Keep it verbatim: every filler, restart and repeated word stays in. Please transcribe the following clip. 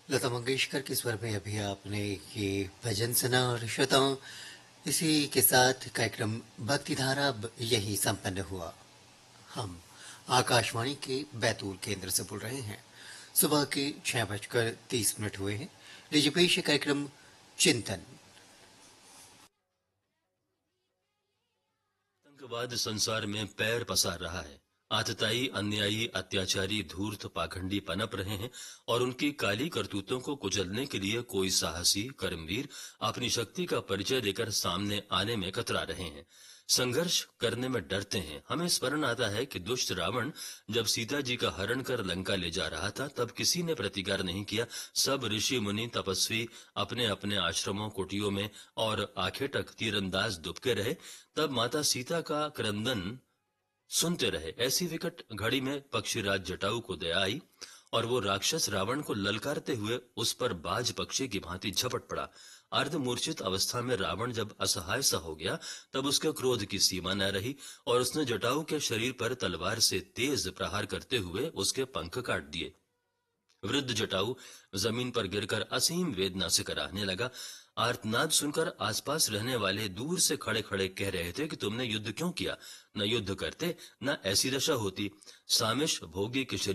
लता मंगेशकर के स्वर में अभी आपने ये भजन सुना और श्रोताओं, इसी के साथ कार्यक्रम भक्तिधारा ब- यही संपन्न हुआ। हम आकाशवाणी के बैतूल केंद्र से बोल रहे हैं। सुबह के छह बजकर तीस मिनट हुए हैं। लीजिए पेश है कार्यक्रम चिंतन। आतंकवाद संसार में पैर पसार रहा है। आतताई, अन्यायी, अत्याचारी, धूर्त, पाखंडी पनप रहे हैं और उनकी काली करतूतों को कुचलने के लिए कोई साहसी कर्मवीर अपनी शक्ति का परिचय देकर सामने आने में कतरा रहे हैं। संघर्ष करने में डरते हैं। हमें स्मरण आता है कि दुष्ट रावण जब सीता जी का हरण कर लंका ले जा रहा था, तब किसी ने प्रतिकार नहीं किया। सब ऋषि मुनि तपस्वी अपने अपने आश्रमों, कुटियों में और आखेटक तीरंदाज दुबके रहे। तब माता सीता का क्रंदन सुनते रहे। ऐसी विकट घड़ी में पक्षीराज जटायु को दया आई और वो राक्षस रावण को ललकारते हुए उस पर बाज पक्षी की भांति झपट पड़ा। अर्धमूर्छित अवस्था में रावण जब असहाय सा हो गया, तब उसके क्रोध की सीमा न रही और उसने जटायु के शरीर पर तलवार से तेज प्रहार करते हुए उसके पंख काट दिए। वृद्ध जटायु जमीन पर गिरकर असीम वेदना से कराहने लगा। आर्तनाद सुनकर आसपास रहने वाले दूर से खड़े खड़े कह रहे थे कि तुमने युद्ध क्यों किया? न युद्ध करते, न ऐसी दशा होती। सामिश भोगी किशोरी